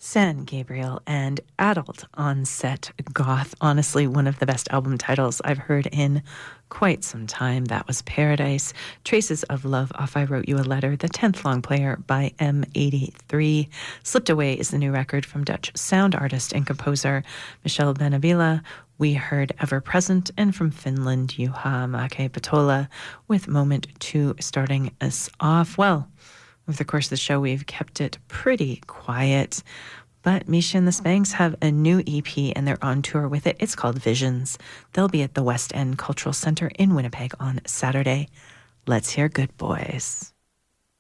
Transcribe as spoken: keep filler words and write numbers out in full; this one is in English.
San Gabriel and Adult Onset Goth. Honestly, one of the best album titles I've heard in quite some time. That was Paradise. Traces of Love off I Wrote You a Letter, the tenth long player by M eighty-three. Slipped Away is the new record from Dutch sound artist and composer Michel Benavila. We heard Ever Present, and from Finland, Juha Mäki-Petola with Moment two starting us off. Well, over the course of the show, we've kept it pretty quiet, but Misha and the Spanks have a new E P and they're on tour with it. It's called Visions. They'll be at the West End Cultural Center in Winnipeg on Saturday. Let's hear Good Boys.